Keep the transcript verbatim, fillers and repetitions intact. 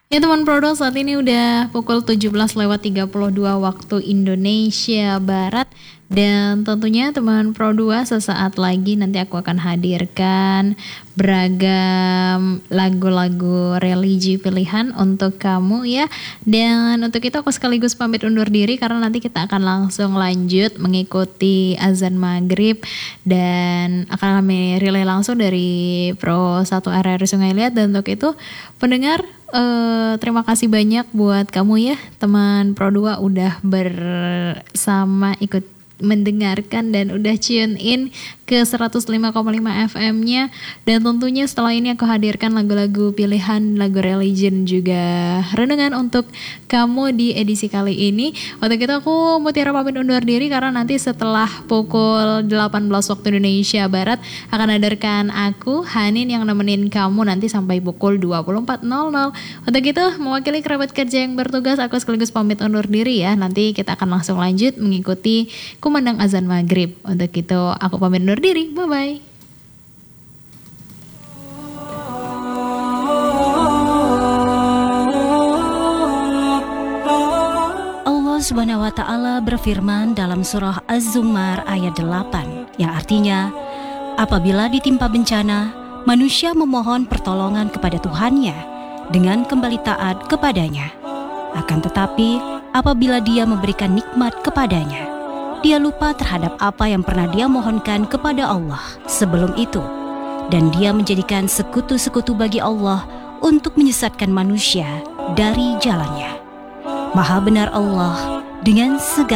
Ya teman Prodo, saat ini udah pukul tujuh belas lewat tiga puluh dua waktu Indonesia Barat. Dan tentunya teman Pro dua sesaat lagi nanti aku akan hadirkan beragam lagu-lagu religi pilihan untuk kamu ya. Dan untuk itu aku sekaligus pamit undur diri karena nanti kita akan langsung lanjut mengikuti azan maghrib. Dan akan kami relay langsung dari Pro satu R R I Sungai Liat. Dan untuk itu pendengar, Uh, terima kasih banyak buat kamu ya teman Pro dua udah bersama ikut mendengarkan dan udah tune in ke seratus lima koma lima F M-nya. Dan tentunya setelah ini aku hadirkan lagu-lagu pilihan, lagu religion juga renungan untuk kamu di edisi kali ini. Untuk itu aku Mutiara pamit undur diri karena nanti setelah pukul delapan belas waktu Indonesia Barat akan hadirkan aku Hanin yang nemenin kamu nanti sampai pukul dua puluh empat nol nol. Untuk itu mewakili kerabat kerja yang bertugas aku sekaligus pamit undur diri ya. Nanti kita akan langsung lanjut mengikuti kumandang azan maghrib. Untuk itu aku pamit undur diri, bye bye. Allah Subhanahu wa taala berfirman dalam surah Az-Zumar ayat delapan yang artinya, apabila ditimpa bencana, manusia memohon pertolongan kepada Tuhannya dengan kembali taat kepadanya. Akan tetapi apabila dia memberikan nikmat kepadanya, dia lupa terhadap apa yang pernah dia mohonkan kepada Allah sebelum itu, dan dia menjadikan sekutu-sekutu bagi Allah untuk menyesatkan manusia dari jalannya. Maha benar Allah dengan segala